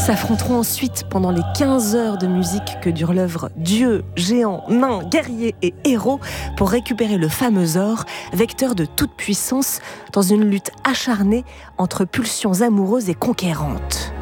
s'affronteront ensuite pendant les 15 heures de musique que dure l'œuvre dieux, géants, nains, guerriers et héros pour récupérer le fameux or, vecteur de toute puissance, dans une lutte acharnée entre pulsions amoureuses et conquérantes.